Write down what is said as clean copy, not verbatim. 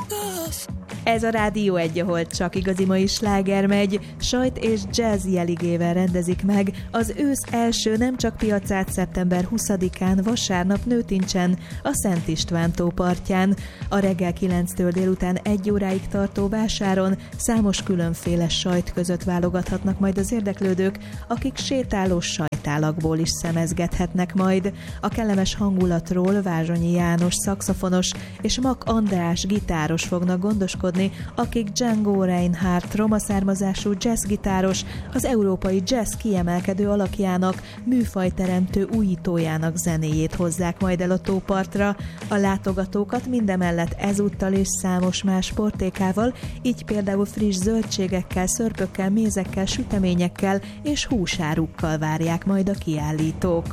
Ez a Rádió 1, ahol csak igazi mai sláger megy, sajt és jazz jeligével rendezik meg az ősz első nem csak piacát szeptember 20-án vasárnap Nőtincsen, a Szent István tó partján. A reggel 9-től délután 1 óráig tartó vásáron számos különféle sajt között válogathatnak majd az érdeklődők, akik sétáló sajtálakból is szemezgethetnek majd. A kellemes hangulatról Vázsonyi János szaxofonos és Mak András gitáros fognak gondoskodni, akik Django Reinhardt roma származású jazzgitáros, az európai jazz kiemelkedő alakjának, műfajteremtő újítójának zenéjét hozzák majd el a tópartra. A látogatókat mindemellett ezúttal és számos más portékával, így például friss zöldségekkel, szörpökkel, mézekkel, süteményekkel és húsárukkal várják majd a kiállítók.